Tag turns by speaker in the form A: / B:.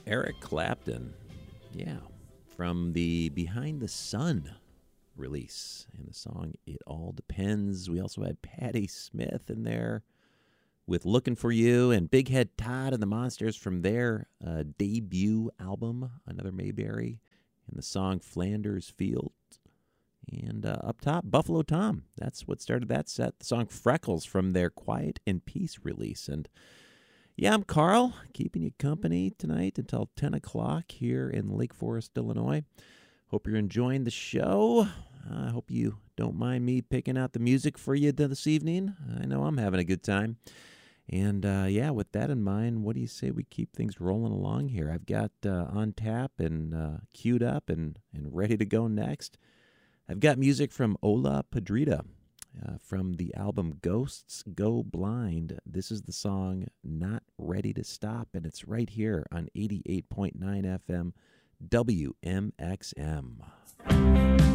A: Eric Clapton, yeah, from the Behind the Sun release, and the song It All Depends. We also had Patti Smith in there with Looking for You, and Big Head Todd and the Monsters from their debut album, Another Mayberry, and the song Flanders Field. And up top, Buffalo Tom. That's what started that set. The song Freckles from their Quiet and Peace release. And yeah, I'm Carl, keeping you company tonight until 10 o'clock here in Lake Forest, Illinois. Hope you're enjoying the show. I hope you don't mind me picking out the music for you this evening. I know I'm having a good time. And yeah, with that in mind, what do you say we keep things rolling along here? I've got on tap and queued up and ready to go next. I've got music from Ola Padrita from the album Ghosts Go Blind. This is the song Not Ready to Stop, and it's right here on 88.9 FM WMXM.